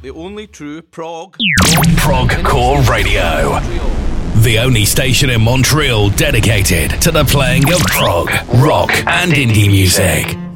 the only true prog Core Radio. The only station in Montreal dedicated to the playing of prog, rock, and indie music.